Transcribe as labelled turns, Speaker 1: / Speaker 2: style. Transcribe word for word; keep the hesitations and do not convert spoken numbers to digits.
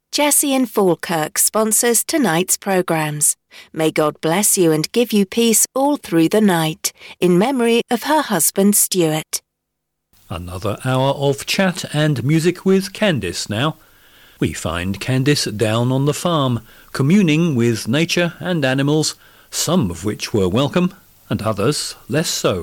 Speaker 1: Jessie in Falkirk sponsors tonight's programmes. May God bless you and give you peace all through the night, in memory of her husband Stuart.
Speaker 2: Another hour of chat and music with Candice now. We find Candice down on the farm, communing with nature and animals, some of which were welcome and others less so.